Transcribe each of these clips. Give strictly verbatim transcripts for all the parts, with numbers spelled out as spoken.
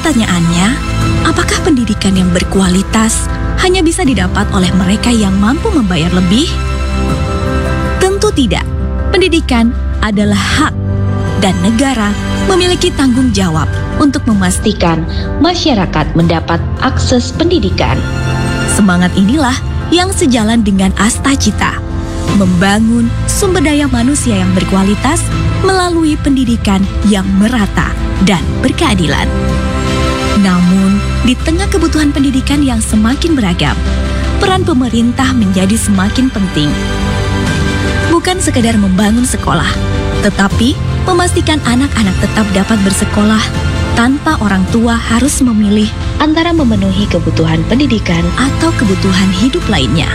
Pertanyaannya, apakah pendidikan yang berkualitas hanya bisa didapat oleh mereka yang mampu membayar lebih? Tentu tidak. Pendidikan adalah hak dan negara memiliki tanggung jawab untuk memastikan masyarakat mendapat akses pendidikan. Semangat inilah yang sejalan dengan Astacita, membangun sumber daya manusia yang berkualitas melalui pendidikan yang merata dan berkeadilan. Namun, di tengah kebutuhan pendidikan yang semakin beragam, peran pemerintah menjadi semakin penting. Bukan sekadar membangun sekolah, tetapi memastikan anak-anak tetap dapat bersekolah tanpa orang tua harus memilih antara memenuhi kebutuhan pendidikan atau kebutuhan hidup lainnya.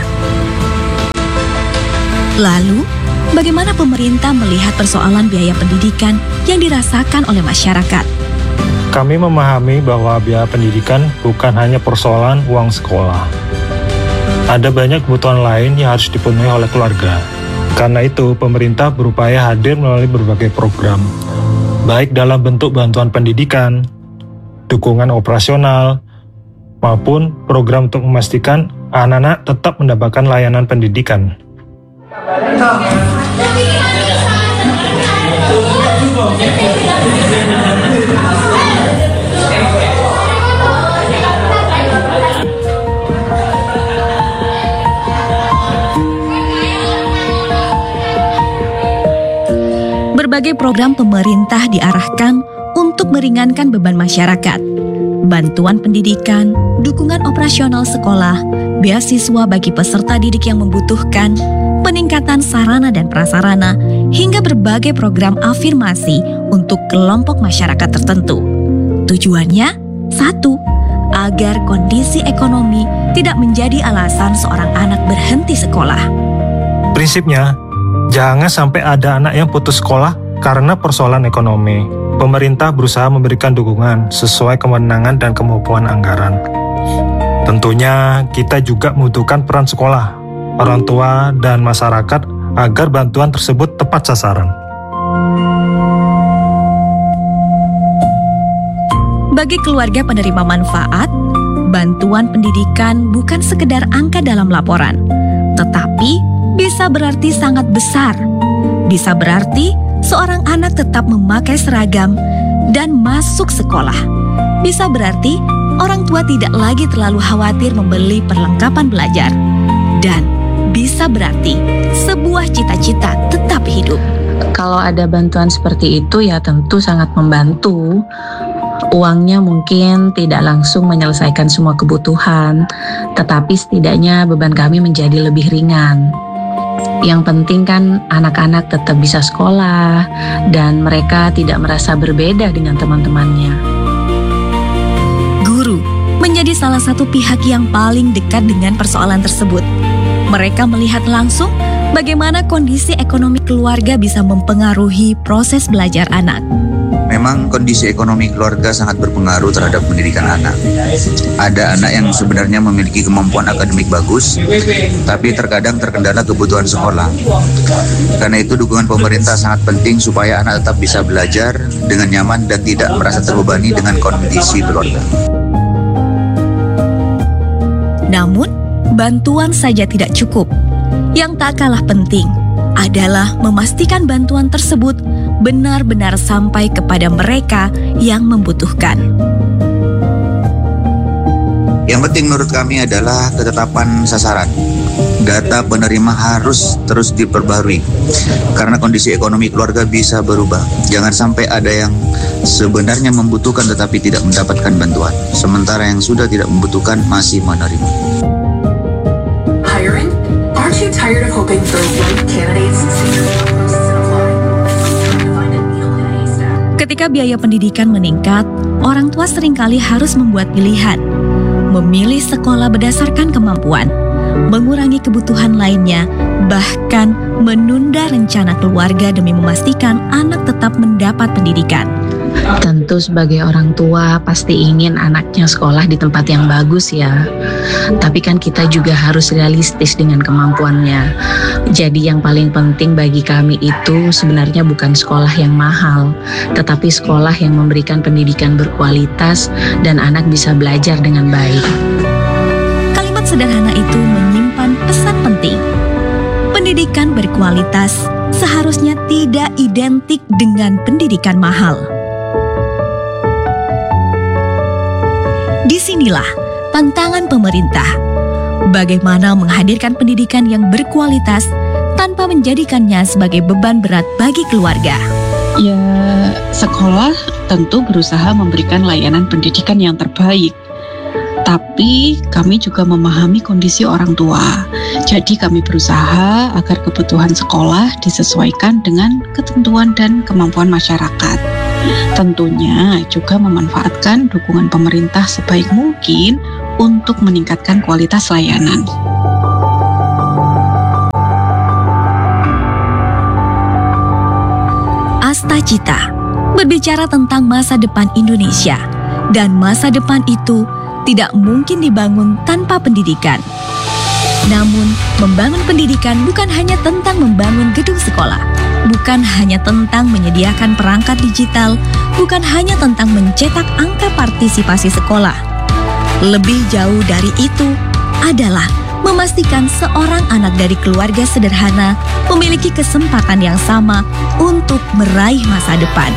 Lalu, bagaimana pemerintah melihat persoalan biaya pendidikan yang dirasakan oleh masyarakat? Kami memahami bahwa biaya pendidikan bukan hanya persoalan uang sekolah. Ada banyak kebutuhan lain yang harus dipenuhi oleh keluarga. Karena itu, pemerintah berupaya hadir melalui berbagai program, baik dalam bentuk bantuan pendidikan, dukungan operasional, maupun program untuk memastikan anak-anak tetap mendapatkan layanan pendidikan. Berbagai program pemerintah diarahkan untuk meringankan beban masyarakat. Bantuan pendidikan, dukungan operasional sekolah, beasiswa bagi peserta didik yang membutuhkan, peningkatan sarana dan prasarana, hingga berbagai program afirmasi untuk kelompok masyarakat tertentu. Tujuannya, satu, agar kondisi ekonomi tidak menjadi alasan seorang anak berhenti sekolah. Prinsipnya, jangan sampai ada anak yang putus sekolah karena persoalan ekonomi. Pemerintah berusaha memberikan dukungan sesuai kewenangan dan kemampuan anggaran. Tentunya kita juga membutuhkan peran sekolah, orang tua, dan masyarakat agar bantuan tersebut tepat sasaran. Bagi keluarga penerima manfaat, bantuan pendidikan bukan sekedar angka dalam laporan, tetapi bisa berarti sangat besar. Bisa berarti seorang anak tetap memakai seragam dan masuk sekolah. Bisa berarti orang tua tidak lagi terlalu khawatir membeli perlengkapan belajar. Dan bisa berarti sebuah cita-cita tetap hidup. Kalau ada bantuan seperti itu ya tentu sangat membantu. Uangnya mungkin tidak langsung menyelesaikan semua kebutuhan, tetapi setidaknya beban kami menjadi lebih ringan. Yang penting kan anak-anak tetap bisa sekolah dan mereka tidak merasa berbeda dengan teman-temannya. Guru menjadi salah satu pihak yang paling dekat dengan persoalan tersebut. Mereka melihat langsung bagaimana kondisi ekonomi keluarga bisa mempengaruhi proses belajar anak. Memang kondisi ekonomi keluarga sangat berpengaruh terhadap pendidikan anak. Ada anak yang sebenarnya memiliki kemampuan akademik bagus, tapi terkadang terkendala kebutuhan sekolah. Karena itu dukungan pemerintah sangat penting supaya anak tetap bisa belajar dengan nyaman dan tidak merasa terbebani dengan kondisi keluarga. Namun, bantuan saja tidak cukup. Yang tak kalah penting adalah memastikan bantuan tersebut benar-benar sampai kepada mereka yang membutuhkan. Yang penting menurut kami adalah ketetapan sasaran. Data penerima harus terus diperbarui karena kondisi ekonomi keluarga bisa berubah. Jangan sampai ada yang sebenarnya membutuhkan tetapi tidak mendapatkan bantuan, sementara yang sudah tidak membutuhkan masih menerima. Hiring? Aren't you tired of hoping for right candidates and seeing the process and apply? Ketika biaya pendidikan meningkat, orang tua seringkali harus membuat pilihan. Memilih sekolah berdasarkan kemampuan, mengurangi kebutuhan lainnya, bahkan menunda rencana keluarga demi memastikan anak tetap mendapat pendidikan. Tentu sebagai orang tua pasti ingin anaknya sekolah di tempat yang bagus ya. Tapi kan kita juga harus realistis dengan kemampuannya. Jadi yang paling penting bagi kami itu sebenarnya bukan sekolah yang mahal, tetapi sekolah yang memberikan pendidikan berkualitas dan anak bisa belajar dengan baik. Kalimat sederhana itu menyimpan pesan penting. Pendidikan berkualitas seharusnya tidak identik dengan pendidikan mahal. Disinilah tantangan pemerintah. Bagaimana menghadirkan pendidikan yang berkualitas tanpa menjadikannya sebagai beban berat bagi keluarga. Ya, sekolah tentu berusaha memberikan layanan pendidikan yang terbaik. Tapi kami juga memahami kondisi orang tua. Jadi kami berusaha agar kebutuhan sekolah disesuaikan dengan ketentuan dan kemampuan masyarakat. Tentunya juga memanfaatkan dukungan pemerintah sebaik mungkin untuk meningkatkan kualitas layanan. Astacita berbicara tentang masa depan Indonesia, dan masa depan itu tidak mungkin dibangun tanpa pendidikan. Namun, membangun pendidikan bukan hanya tentang membangun gedung sekolah, bukan hanya tentang menyediakan perangkat digital, bukan hanya tentang mencetak angka partisipasi sekolah. Lebih jauh dari itu adalah memastikan seorang anak dari keluarga sederhana memiliki kesempatan yang sama untuk meraih masa depan.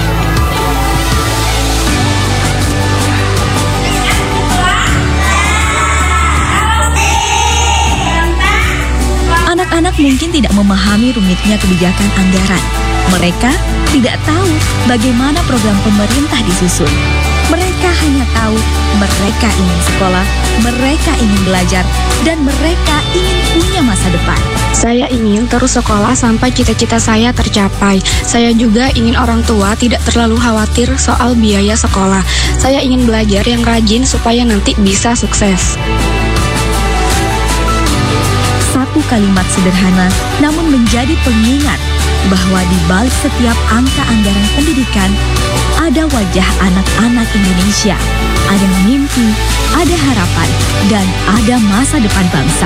Anak-anak mungkin tidak memahami rumitnya kebijakan anggaran. Mereka tidak tahu bagaimana program pemerintah disusun. Mereka hanya tahu mereka ingin sekolah, mereka ingin belajar, dan mereka ingin punya masa depan. Saya ingin terus sekolah sampai cita-cita saya tercapai. Saya juga ingin orang tua tidak terlalu khawatir soal biaya sekolah. Saya ingin belajar yang rajin supaya nanti bisa sukses. Satu kalimat sederhana namun menjadi pengingat bahwa di balik setiap angka anggaran pendidikan ada wajah anak-anak Indonesia, ada mimpi, ada harapan, dan ada masa depan bangsa.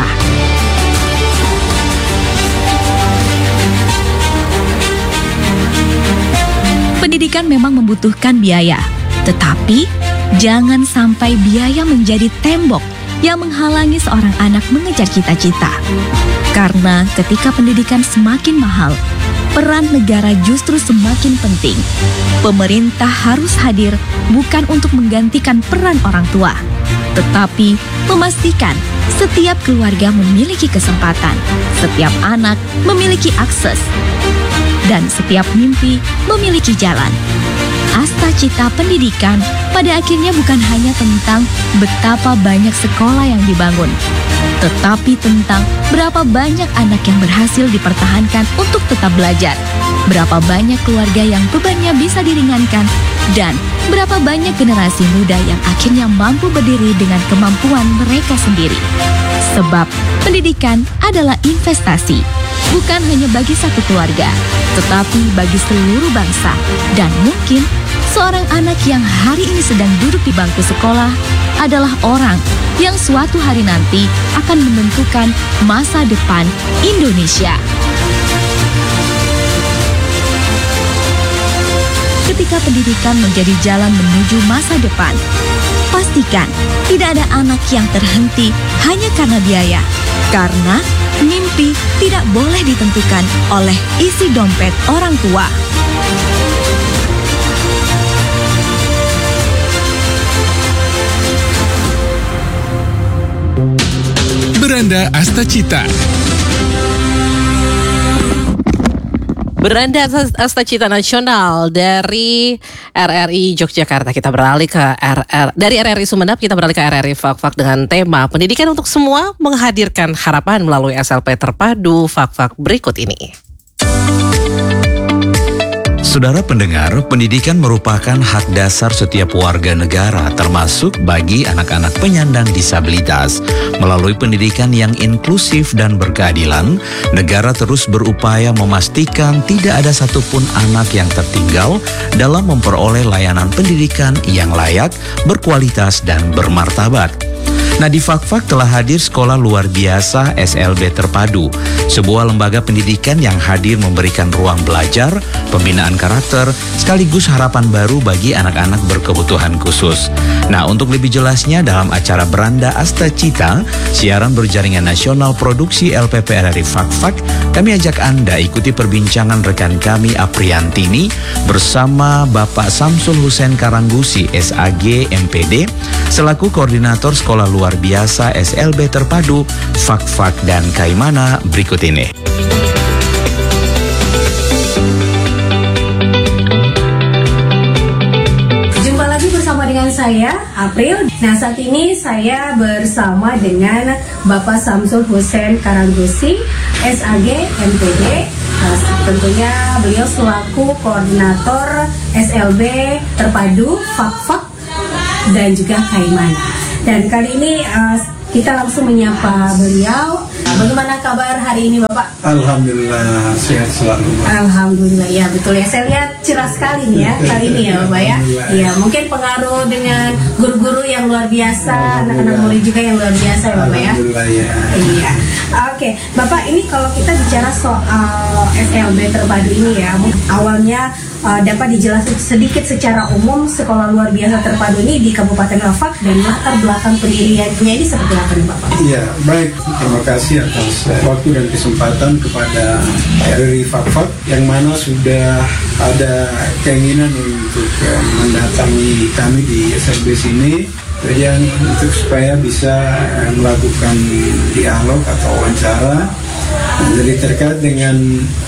Pendidikan memang membutuhkan biaya, tetapi jangan sampai biaya menjadi tembok yang menghalangi seorang anak mengejar cita-cita. Karena ketika pendidikan semakin mahal, peran negara justru semakin penting. Pemerintah harus hadir bukan untuk menggantikan peran orang tua, tetapi memastikan setiap keluarga memiliki kesempatan, setiap anak memiliki akses, dan setiap mimpi memiliki jalan. Astacita pendidikan pada akhirnya bukan hanya tentang betapa banyak sekolah yang dibangun, tetapi tentang berapa banyak anak yang berhasil dipertahankan untuk tetap belajar, berapa banyak keluarga yang bebannya bisa diringankan, dan berapa banyak generasi muda yang akhirnya mampu berdiri dengan kemampuan mereka sendiri. Sebab pendidikan adalah investasi, bukan hanya bagi satu keluarga, tetapi bagi seluruh bangsa. Dan mungkin seorang anak yang hari ini sedang duduk di bangku sekolah adalah orang yang suatu hari nanti akan menentukan masa depan Indonesia. Ketika pendidikan menjadi jalan menuju masa depan, pastikan tidak ada anak yang terhenti hanya karena biaya. Karena mimpi tidak boleh ditentukan oleh isi dompet orang tua. Beranda Astacita. Beranda Astacita Nasional dari R R I Yogyakarta. Kita beralih ke R R dari R R I Sumeneb, kita beralih ke R R I Fak-Fak dengan tema Pendidikan untuk Semua, menghadirkan harapan melalui S L P terpadu Fak-Fak berikut ini. Saudara pendengar, pendidikan merupakan hak dasar setiap warga negara, termasuk bagi anak-anak penyandang disabilitas. Melalui pendidikan yang inklusif dan berkeadilan, negara terus berupaya memastikan tidak ada satupun anak yang tertinggal dalam memperoleh layanan pendidikan yang layak, berkualitas, dan bermartabat. Nah, di Fakfak telah hadir Sekolah Luar Biasa S L B Terpadu, sebuah lembaga pendidikan yang hadir memberikan ruang belajar, pembinaan karakter, sekaligus harapan baru bagi anak-anak berkebutuhan khusus. Nah, untuk lebih jelasnya dalam acara Beranda Asta Cita, siaran berjaringan nasional produksi L P P R R I Fakfak, kami ajak Anda ikuti perbincangan rekan kami Apriantini bersama Bapak Samsul Hussein Karanggusi S A G M P D selaku Koordinator Sekolah Luar Biasa S L B Terpadu, Fakfak dan Kaimana berikut ini. Jumpa lagi bersama dengan saya, April. Nah, saat ini saya bersama dengan Bapak Samsul Hussein Karanggusi S A G M P D. Nah, tentunya beliau selaku Koordinator S L B Terpadu, Fakfak dan juga Kaimana. Dan kali ini uh, kita langsung menyapa beliau. Bagaimana kabar hari ini, Bapak? Alhamdulillah, sehat selalu. Alhamdulillah, ya betul ya. Saya lihat cerah sekali nih ya kali ini ya, Bapak ya. Iya, mungkin pengaruh dengan guru-guru yang luar biasa, anak-anak murid juga yang luar biasa ya, Bapak ya. Alhamdulillah ya. Iya. Oke, Bapak, ini kalau kita bicara soal S L B Terpadu ini ya, awalnya uh, dapat dijelaskan sedikit secara umum Sekolah Luar Biasa Terpadu ini di Kabupaten Fakfak dan latar belakang pendiriannya ini seperti apa nih, Bapak? Iya, baik. Terima kasih atas waktu dan kesempatan kepada R R I Fakfak yang mana sudah ada keinginan untuk uh, mendatangi kami di S L B sini. Tujuan untuk supaya bisa uh, melakukan dialog atau wawancara. Nah, jadi terkait dengan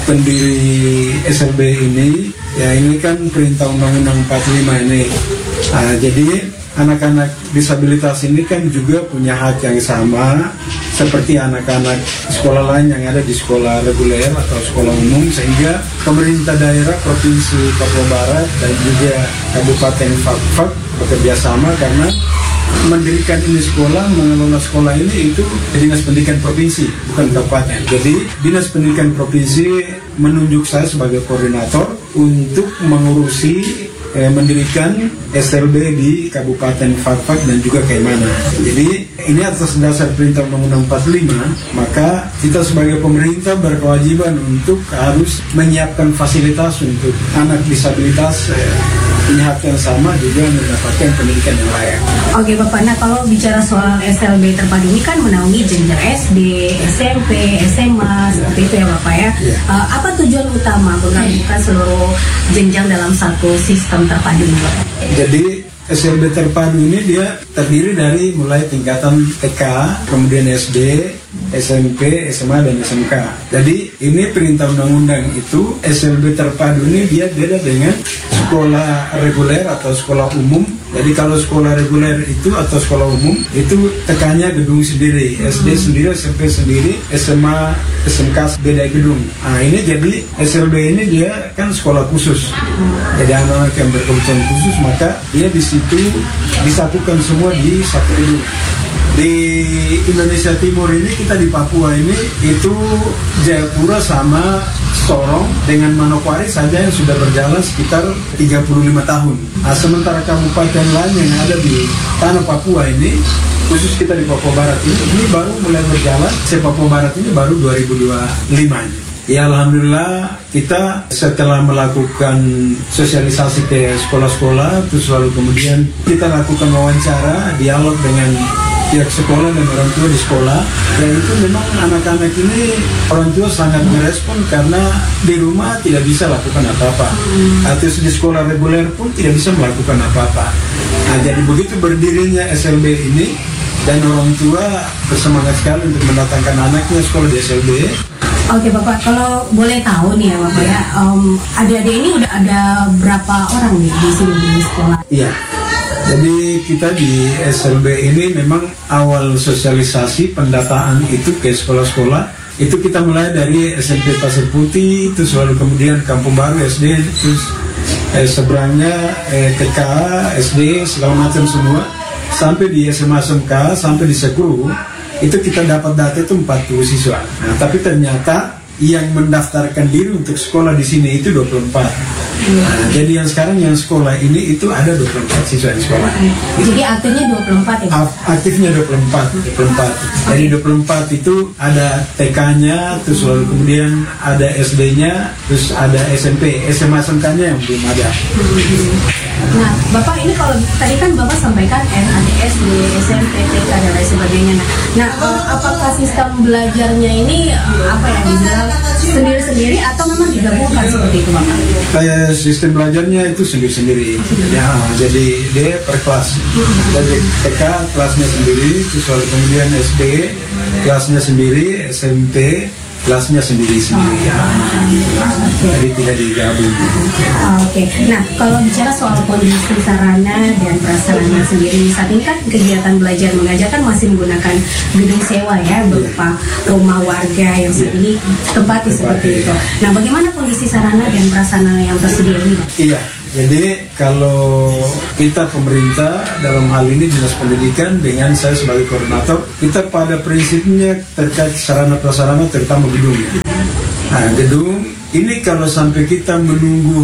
pendiri S L B ini, ya ini kan perintah Undang-Undang empat puluh lima ini. Nah, jadi anak-anak disabilitas ini kan juga punya hak yang sama seperti anak-anak sekolah lain yang ada di sekolah reguler atau sekolah umum, sehingga pemerintah daerah Provinsi Papua Barat dan juga Kabupaten Fakfak bekerja sama karena mendirikan ini sekolah, mengelola sekolah ini itu Dinas Pendidikan Provinsi, bukan kabupaten. Jadi Dinas Pendidikan Provinsi menunjuk saya sebagai koordinator untuk mengurusi eh, mendirikan S L B di Kabupaten Fakfak dan juga Kaimana. Jadi ini atas dasar perintah Undang-Undang empat puluh lima, maka kita sebagai pemerintah berkewajiban untuk harus menyiapkan fasilitas untuk anak disabilitas eh, punya hak yang sama juga mendapatkan pendidikan yang layak. Oke Bapak, nah kalau bicara soal S L B Terpadu ini kan menaungi jenjang S D, S M P, S M A, seperti itu ya Bapak ya. Yeah. Uh, apa tujuan utama menggabungkan seluruh jenjang dalam satu sistem terpadu ini Bapak? Jadi S L B Terpadu ini dia terdiri dari mulai tingkatan T K, kemudian S D, S M P, S M A, dan S M K. Jadi ini perintah undang-undang itu S L B Terpadu ini dia beda dengan sekolah reguler atau sekolah umum. Jadi kalau sekolah reguler itu atau sekolah umum itu tekannya gedung sendiri, S D sendiri, S M P sendiri, S M A, S M K beda gedung. Nah ini jadi S L B ini dia kan sekolah khusus. Jadi anak-anak yang berkebutuhan khusus maka dia di situ disatukan semua di satu gedung. Di Indonesia Timur ini kita di Papua ini itu Jayapura sama Sorong dengan Manokwari saja yang sudah berjalan sekitar tiga puluh lima tahun. Nah, sementara kabupaten lain yang ada di tanah Papua ini, khusus kita di Papua Barat ini, ini baru mulai berjalan. Se Papua Barat ini baru dua ribu dua puluh lima. Ya Alhamdulillah kita setelah melakukan sosialisasi ke sekolah-sekolah, terus lalu kemudian kita lakukan wawancara, dialog dengan pihak sekolah dan orang tua di sekolah, dan itu memang anak-anak ini orang tua sangat merespon karena di rumah tidak bisa lakukan apa-apa, atau di sekolah reguler pun tidak bisa melakukan apa-apa. Nah jadi begitu berdirinya S L B ini dan orang tua bersemangat sekali untuk mendatangkan anaknya sekolah di S L B. Oke Bapak, kalau boleh tahu nih ya Bapak ya, um, adik-adik ini udah ada berapa orang nih di sini di sekolah? Iya. Jadi kita di S L B ini memang awal sosialisasi pendataan itu ke sekolah-sekolah itu kita mulai dari S M P Pasir Putih, terus lalu kemudian Kampung Baru S D, terus eh, seberangnya eh, T K, S D, segala macam semua, sampai di S M A S M K, sampai di Sekuru, itu kita dapat data itu empat puluh siswa. Nah, tapi ternyata yang mendaftarkan diri untuk sekolah di sini itu dua puluh empat. Nah, jadi yang sekarang yang sekolah ini itu ada dua puluh empat siswa yang sekolah. Jadi aktifnya dua puluh empat ya? Aktifnya dua puluh empat, dua puluh empat. Jadi dua puluh empat itu ada T K-nya, terus lalu kemudian ada S D-nya, terus ada S M P, S M A S M K-nya yang belum ada. Nah, Bapak ini kalau tadi kan Bapak sampaikan ada S D, S M P, T K dan lain sebagainya. Nah, nah apakah sistem belajarnya ini apa ya dibilang sendiri-sendiri atau memang digabungkan seperti itu, Bapak? Kayak sistem belajarnya itu sendiri-sendiri. Ya, jadi dia per kelas. Jadi T K kelasnya sendiri, terus lalu kemudian S D kelasnya sendiri, S M P kelasnya sendiri-sendiri. Ya. Jadi tidak digabung. Oke. Nah, kalau bicara soal kondisi sarana dan prasarana sendiri, saat ini kan kegiatan belajar mengajar kan masih menggunakan gedung sewa ya, berupa rumah warga yang saat ini tempatnya seperti itu. Nah, bagaimana kondisi sarana dan prasarana yang tersedia ini? Iya. Jadi kalau kita pemerintah dalam hal ini Dinas Pendidikan dengan saya sebagai koordinator, kita pada prinsipnya terkait sarana prasarana terutama gedung. Nah, gedung ini kalau sampai kita menunggu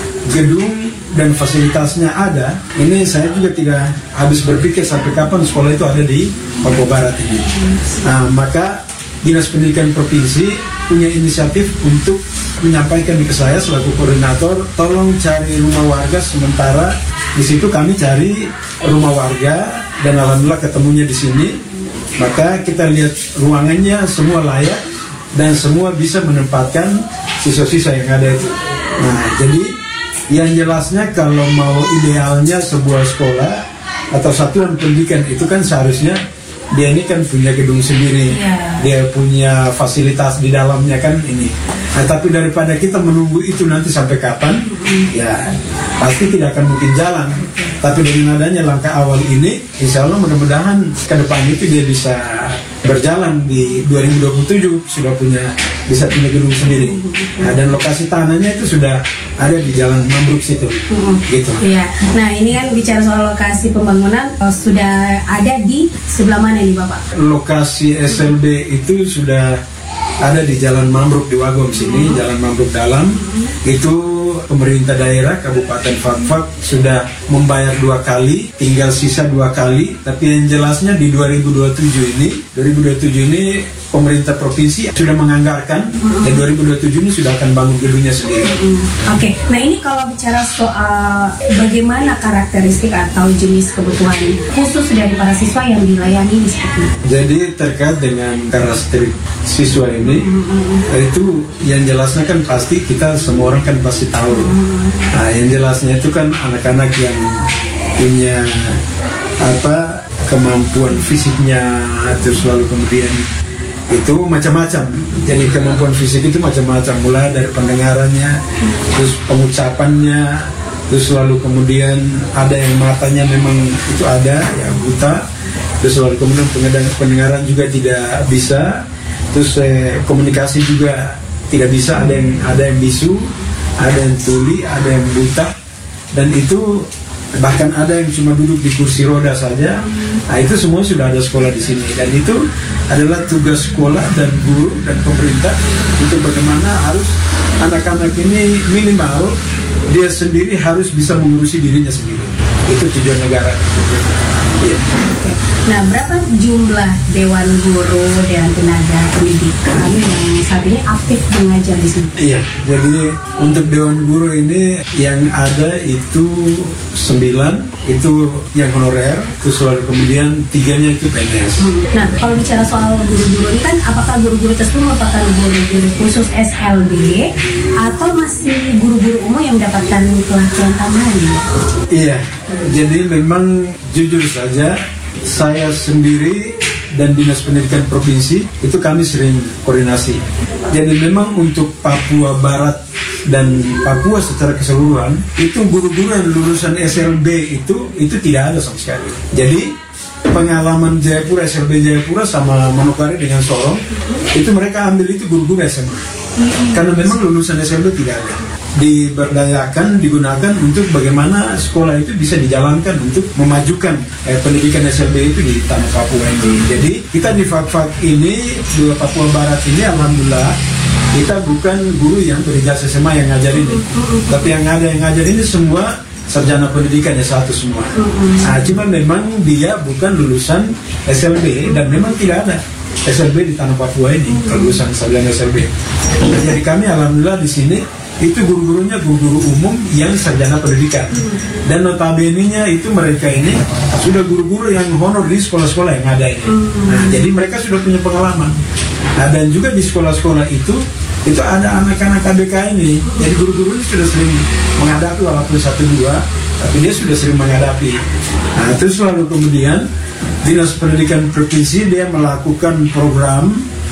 gedung dan fasilitasnya ada, ini saya juga tidak habis berpikir sampai kapan sekolah itu ada di Papua Barat ini. Nah, maka Dinas Pendidikan Provinsi punya inisiatif untuk menyampaikan ke saya selaku koordinator, tolong cari rumah warga sementara di situ kami cari rumah warga dan alhamdulillah ketemunya di sini. Maka kita lihat ruangannya semua layak dan semua bisa menempatkan siswa-siswa yang ada itu. Nah, jadi yang jelasnya kalau mau idealnya sebuah sekolah atau satuan pendidikan itu kan seharusnya dia ini kan punya gedung sendiri, yeah. Dia punya fasilitas di dalamnya kan ini. Nah, tapi daripada kita menunggu itu nanti sampai kapan, mm-hmm. ya pasti tidak akan mungkin jalan. Tapi dengan adanya langkah awal ini, insya Allah mudah-mudahan ke depan itu dia bisa berjalan di dua ribu dua puluh tujuh sudah punya bisa punya gedung sendiri. Nah, dan lokasi tanahnya itu sudah ada di Jalan Mambruk situ. Mm-hmm. Gitu. Iya. Nah, ini kan bicara soal lokasi pembangunan oh, sudah ada di sebelah mana nih, Bapak? Lokasi S L B itu sudah ada di Jalan Mambruk di Wagom sini, mm-hmm. Jalan Mambruk Dalam. Mm-hmm. Itu pemerintah daerah Kabupaten Fakfak sudah membayar dua kali, tinggal sisa dua kali. Tapi yang jelasnya di dua ribu dua puluh tujuh ini, dua ribu dua puluh tujuh ini pemerintah provinsi sudah menganggarkan mm-hmm. dan dua ribu dua puluh tujuh ini sudah akan bangun gedungnya sendiri. Mm-hmm. Oke, okay. Nah ini kalau bicara soal bagaimana karakteristik atau jenis kebutuhan khusus dari para siswa yang dilayani di seperti ini. Jadi terkait dengan karakteristik siswa ini, mm-hmm. itu yang jelasnya kan pasti kita semua orang kan pasti tahu. Mm-hmm. Nah, yang jelasnya itu kan anak-anak yang punya apa kemampuan fisiknya, terus lalu kemudian itu macam-macam. Jadi kemampuan fisik itu macam-macam, mulai dari pendengarannya, terus pengucapannya, terus lalu kemudian ada yang matanya memang itu ada ya buta, terus lalu kemudian pendengaran juga tidak bisa, terus eh, komunikasi juga tidak bisa, ada yang ada yang bisu, ada yang tuli, ada yang buta, dan itu bahkan ada yang cuma duduk di kursi roda saja. Nah, itu semua sudah ada sekolah di sini, dan itu adalah tugas sekolah dan guru dan pemerintah untuk bagaimana harus anak-anak ini minimal dia sendiri harus bisa mengurusi dirinya sendiri. Itu tujuan negara. Ya. Nah, berapa jumlah dewan guru dan tenaga pendidikan yang saat ini aktif mengajar di sini? Iya, jadi untuk dewan guru ini yang ada itu sembilan, itu yang honorer, terus lalu kemudian tiganya itu P N S. Hmm. Nah, kalau bicara soal guru-guru ini kan, apakah guru-guru tersebut merupakan guru-guru khusus S L B atau masih guru-guru umum yang mendapatkan pelatihan tambahan? Iya, jadi memang jujur saja saya sendiri dan Dinas Pendidikan Provinsi itu kami sering koordinasi. Jadi memang untuk Papua Barat dan Papua secara keseluruhan itu guru-guru yang lulusan S L B itu itu tidak ada sama sekali. Jadi pengalaman Jayapura, S L B Jayapura sama Manokwari dengan Sorong, itu mereka ambil itu guru-guru S M A. Karena memang lulusan S L B tidak ada. Diberdayakan, digunakan untuk bagaimana sekolah itu bisa dijalankan untuk memajukan eh, pendidikan S L B itu di tanah Papua ini. Jadi kita di Fak-Fak ini, di Papua Barat ini, alhamdulillah kita bukan guru yang berijazah S M A yang ngajar ini, tapi yang ada yang ngajar ini semua sarjana pendidikan S satu semua. Nah, cuma memang dia bukan lulusan S L B dan memang tidak ada S L B di tanah Papua ini, lulusan sarjana S L B. Nah, jadi kami alhamdulillah di sini itu guru-gurunya guru-guru umum yang sarjana pendidikan, dan notabene-nya itu mereka ini sudah guru-guru yang honor di sekolah-sekolah yang ada ini. Nah, jadi mereka sudah punya pengalaman. Nah, dan juga di sekolah-sekolah itu itu ada anak-anak K B K ini, jadi guru-guru ini sudah sering menghadapi walaupun satu dua, tapi dia sudah sering menghadapi. Nah, terus lalu kemudian Dinas Pendidikan Provinsi dia melakukan program,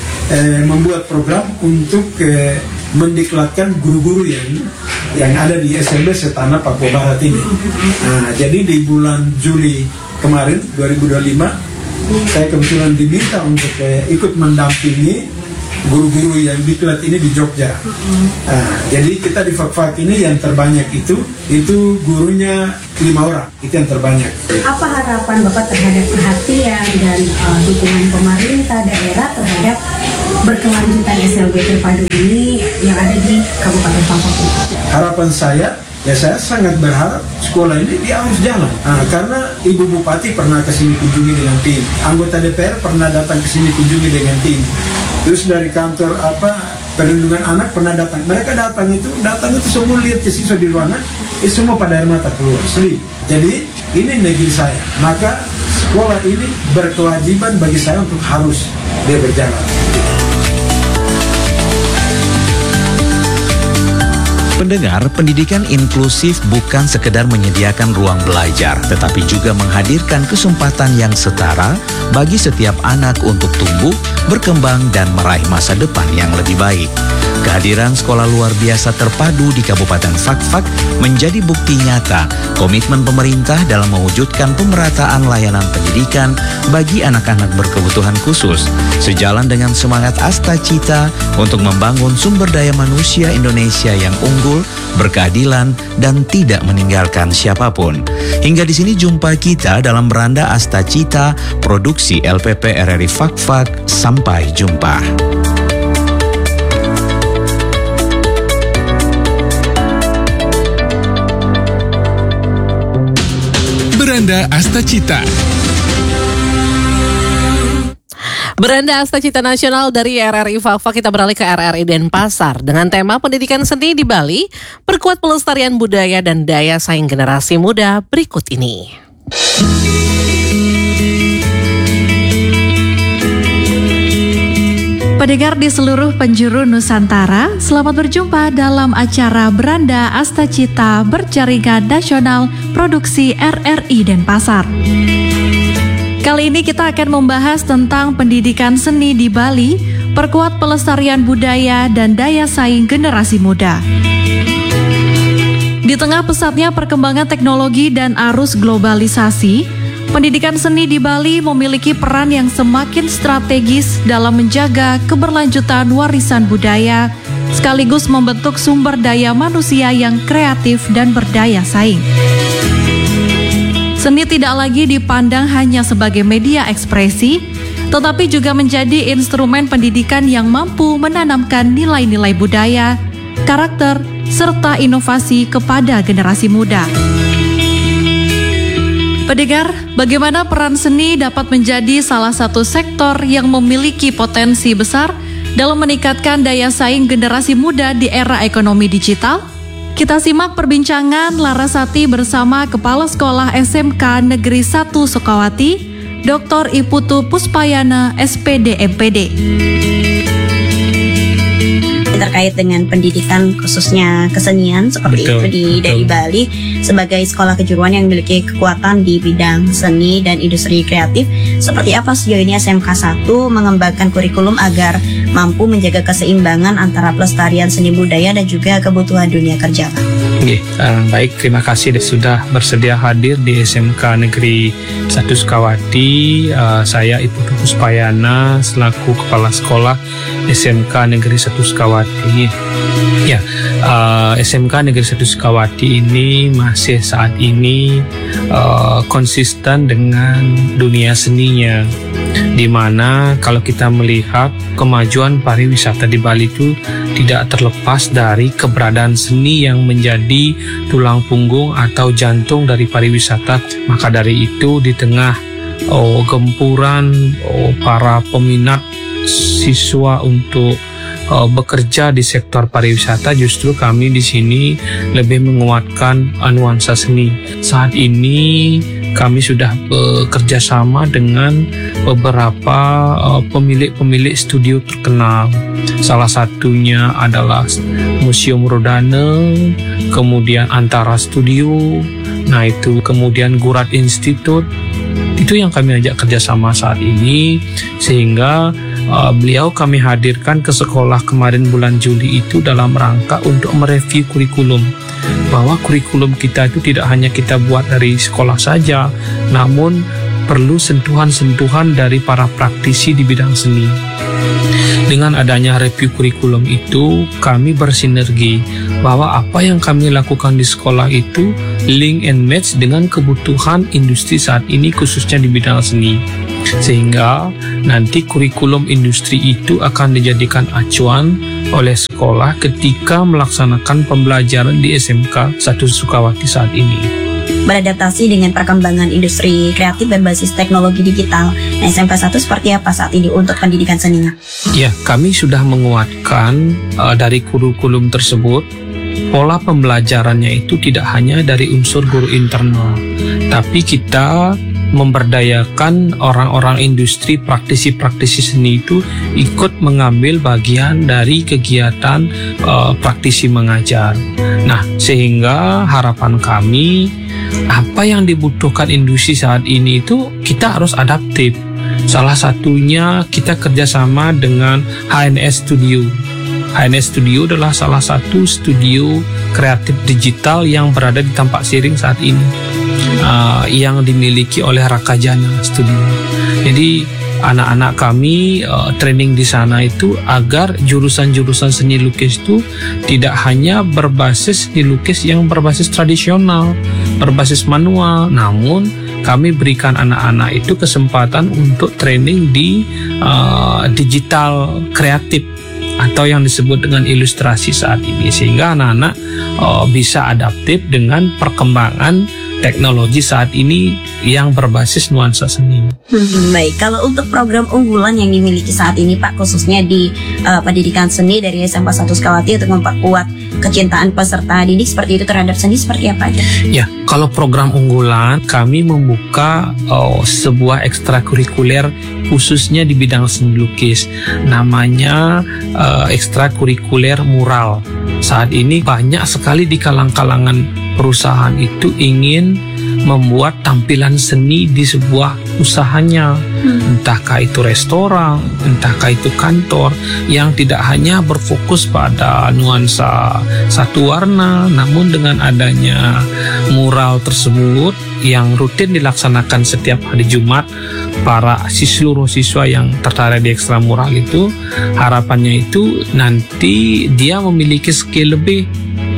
eh, membuat program untuk eh, mendiklatkan guru-guru yang yang ada di S L B setanah Papua Barat ini. Nah, jadi di bulan Juli kemarin dua ribu dua puluh lima saya kebetulan diminta untuk eh, ikut mendampingi guru-guru yang diklat ini di Jogja. Nah, jadi kita di Fak-Fak ini yang terbanyak itu itu gurunya lima orang, itu yang terbanyak. Apa harapan Bapak terhadap perhatian dan uh, dukungan pemerintah daerah terhadap berkelanjutan S L B terpadu ini yang ada di Kabupaten Fak-Fak? Harapan saya, ya saya sangat berharap sekolah ini dia harus jalan. Nah, karena Ibu Bupati pernah kesini kunjungi dengan tim, anggota D P R pernah datang kesini kunjungi dengan tim. Terus dari kantor apa perlindungan anak pernah datang. Mereka datang itu, datang itu semua lihat ke siswa di ruangan, itu semua pada air mata keluar. Sedih. Jadi ini negeri saya. Maka sekolah ini berkewajiban bagi saya untuk harus dia berjalan. Pendengar, pendidikan inklusif bukan sekedar menyediakan ruang belajar, tetapi juga menghadirkan kesempatan yang setara bagi setiap anak untuk tumbuh, berkembang, dan meraih masa depan yang lebih baik. Kehadiran sekolah luar biasa terpadu di Kabupaten Fak-Fak menjadi bukti nyata komitmen pemerintah dalam mewujudkan pemerataan layanan pendidikan bagi anak-anak berkebutuhan khusus, sejalan dengan semangat Asta Cita untuk membangun sumber daya manusia Indonesia yang unggul, berkeadilan, dan tidak meninggalkan siapapun. Hingga di sini jumpa kita dalam Beranda Asta Cita, produksi L P P R R I Fak-Fak. Sampai jumpa. Beranda Asta Cita. Beranda Asta Cita Nasional dari R R I Fak-Fak, kita beralih ke R R I Denpasar dengan tema pendidikan seni di Bali, perkuat pelestarian budaya dan daya saing generasi muda berikut ini. Pendengar di seluruh penjuru Nusantara, selamat berjumpa dalam acara Beranda Asta Cita Berjaringan Nasional Produksi R R I Denpasar. Kali ini kita akan membahas tentang pendidikan seni di Bali, perkuat pelestarian budaya dan daya saing generasi muda. Di tengah pesatnya perkembangan teknologi dan arus globalisasi, pendidikan seni di Bali memiliki peran yang semakin strategis dalam menjaga keberlanjutan warisan budaya, sekaligus membentuk sumber daya manusia yang kreatif dan berdaya saing. Seni tidak lagi dipandang hanya sebagai media ekspresi, tetapi juga menjadi instrumen pendidikan yang mampu menanamkan nilai-nilai budaya, karakter, serta inovasi kepada generasi muda. Pendengar, bagaimana peran seni dapat menjadi salah satu sektor yang memiliki potensi besar dalam meningkatkan daya saing generasi muda di era ekonomi digital? Kita simak perbincangan Larasati bersama Kepala Sekolah S M K Negeri satu Sukawati, Doktor Iputu Puspayana, S P D M P D. Terkait dengan pendidikan khususnya kesenian seperti betul, itu di betul. Dari Bali sebagai sekolah kejuruan yang memiliki kekuatan di bidang seni dan industri kreatif, seperti apa sejauh ini S M K satu mengembangkan kurikulum agar mampu menjaga keseimbangan antara pelestarian seni budaya dan juga kebutuhan dunia kerja, Pak? Oke, uh, baik, terima kasih sudah bersedia hadir di S M K Negeri satu Sukawati. Uh, saya Ibu Puspayana selaku Kepala Sekolah S M K Negeri satu Sukawati. Ya, uh, S M K Negeri satu Sukawati ini masih saat ini uh, konsisten dengan dunia seninya, di mana kalau kita melihat kemajuan pariwisata di Bali itu tidak terlepas dari keberadaan seni yang menjadi tulang punggung atau jantung dari pariwisata. Maka dari itu di tengah oh, gempuran oh, para peminat siswa untuk uh, bekerja di sektor pariwisata, justru kami di sini lebih menguatkan uh, nuansa seni. Saat ini kami sudah bekerja sama dengan beberapa uh, pemilik-pemilik studio terkenal. Salah satunya adalah Museum Rodane, kemudian Antara Studio, nah itu kemudian Gurat Institute. Itu yang kami ajak kerjasama saat ini, sehingga uh, beliau kami hadirkan ke sekolah kemarin bulan Juli itu dalam rangka untuk mereview kurikulum, bahwa kurikulum kita itu tidak hanya kita buat dari sekolah saja, namun perlu sentuhan-sentuhan dari para praktisi di bidang seni. Dengan adanya review kurikulum itu, kami bersinergi bahwa apa yang kami lakukan di sekolah itu link and match dengan kebutuhan industri saat ini, khususnya di bidang seni. Sehingga nanti kurikulum industri itu akan dijadikan acuan oleh sekolah ketika melaksanakan pembelajaran di S M K satu Sukawati saat ini. Beradaptasi dengan perkembangan industri kreatif berbasis teknologi digital, nah, S M K satu seperti apa saat ini untuk pendidikan seninya? Ya, kami sudah menguatkan uh, dari kurikulum tersebut, pola pembelajarannya itu tidak hanya dari unsur guru internal, tapi kita memberdayakan orang-orang industri, praktisi-praktisi seni itu ikut mengambil bagian dari kegiatan uh, praktisi mengajar. Nah, sehingga harapan kami, apa yang dibutuhkan industri saat ini itu kita harus adaptif. Salah satunya kita kerjasama dengan H N S Studio. H N S Studio adalah salah satu studio kreatif digital yang berada di Tampak Siring saat ini, uh, yang dimiliki oleh Rakajana Studio. Jadi anak-anak kami uh, training di sana itu agar jurusan-jurusan seni lukis itu tidak hanya berbasis seni lukis yang berbasis tradisional, berbasis manual, namun kami berikan anak-anak itu kesempatan untuk training di uh, digital kreatif atau yang disebut dengan ilustrasi saat ini, sehingga anak-anak uh, bisa adaptif dengan perkembangan teknologi saat ini yang berbasis nuansa seni. Hmm, baik, kalau untuk program unggulan yang dimiliki saat ini Pak, khususnya di uh, pendidikan seni dari S M K satu Sukawati untuk memperkuat kecintaan peserta didik seperti itu terhadap seni, seperti apa aja? Ya, kalau program unggulan kami membuka uh, sebuah ekstrakurikuler khususnya di bidang seni lukis, namanya uh, ekstrakurikuler mural. Saat ini banyak sekali di kalang-kalangan perusahaan itu ingin membuat tampilan seni di sebuah usahanya, hmm. entahkah itu restoran, entahkah itu kantor, yang tidak hanya berfokus pada nuansa satu warna, namun dengan adanya mural tersebut yang rutin dilaksanakan setiap hari Jumat, para seluruh siswa yang tertarik di ekstra mural itu, harapannya itu nanti dia memiliki skill lebih.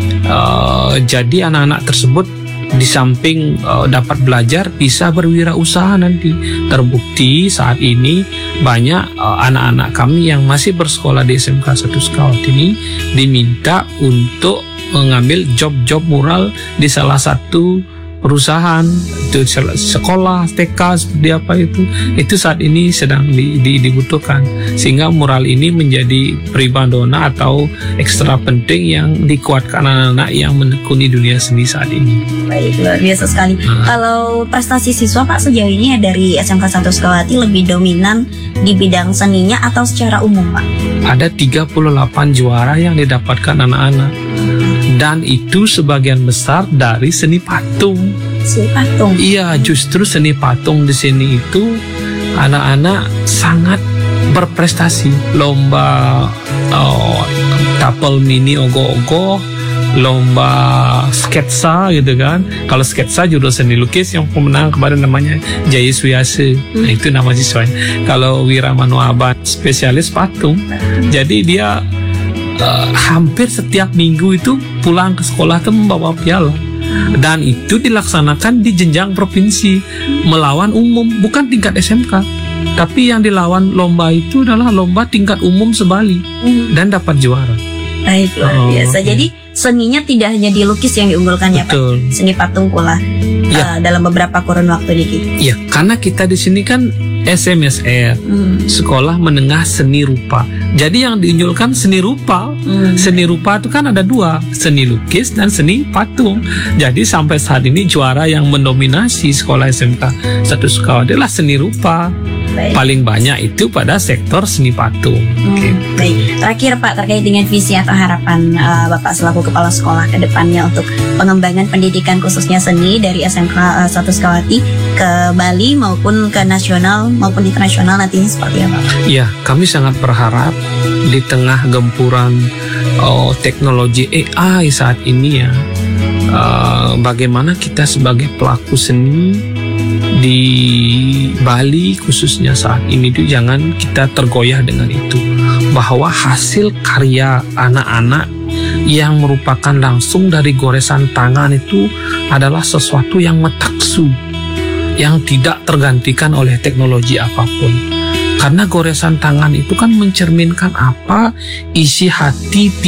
Uh, jadi anak-anak tersebut di samping uh, dapat belajar, bisa berwirausaha nanti. Terbukti saat ini banyak uh, anak-anak kami yang masih bersekolah di S M K satu Sukawati ini diminta untuk mengambil job-job mural di salah satu perusahaan, itu sekolah, T K, seperti apa itu, itu saat ini sedang di, di, dibutuhkan, sehingga mural ini menjadi pribadona atau ekstra penting yang dikuatkan anak-anak yang menekuni dunia seni saat ini. Baik, luar biasa sekali. Nah. Kalau prestasi siswa Pak sejauh ini dari S M K satu Sukawati lebih dominan di bidang seninya atau secara umum Pak? Ada tiga puluh delapan juara yang didapatkan anak-anak, dan itu sebagian besar dari seni patung. Seni patung? Iya, justru seni patung di sini itu anak-anak sangat berprestasi. Lomba oh, tapel mini ogoh-ogoh, lomba sketsa gitu kan. Kalau sketsa judul seni lukis yang pemenang kemarin namanya Jaya Suyase. Hmm. Nah, itu nama siswanya. Kalau Wira Manuaban spesialis patung. Jadi dia uh, hampir setiap minggu itu pulang ke sekolah itu membawa piala. Dan itu dilaksanakan di jenjang provinsi melawan umum, bukan tingkat S M K. Tapi yang dilawan lomba itu adalah lomba tingkat umum se-Bali hmm. dan dapat juara. Baik, luar Oh, biasa. oke. Jadi seninya tidak hanya di lukis yang diunggulkan ya, Betul. Pak. Seni patung pula Ya. uh, dalam beberapa kurun waktu dikit. Iya, karena kita di sini kan S M S R, Hmm. Sekolah Menengah Seni Rupa. Jadi yang diunjulkan seni rupa. Hmm. Seni rupa itu kan ada dua, seni lukis dan seni patung. Jadi sampai saat ini juara yang mendominasi sekolah S M K satu Sukawati adalah seni rupa. Baik. Paling banyak itu pada sektor seni patung. Hmm, baik. Terakhir Pak, terkait dengan visi atau harapan uh, Bapak selaku kepala sekolah ke depannya untuk pengembangan pendidikan khususnya seni dari S M K uh, satu Sukawati ke Bali maupun ke nasional maupun internasional nantinya seperti apa? Ya, kami sangat berharap di tengah gempuran oh, teknologi A I saat ini ya, uh, bagaimana kita sebagai pelaku seni di Bali khususnya saat ini tuh jangan kita tergoyah dengan itu, bahwa hasil karya anak-anak yang merupakan langsung dari goresan tangan itu adalah sesuatu yang metaksu, yang tidak tergantikan oleh teknologi apapun. Karena goresan tangan itu kan mencerminkan apa isi hati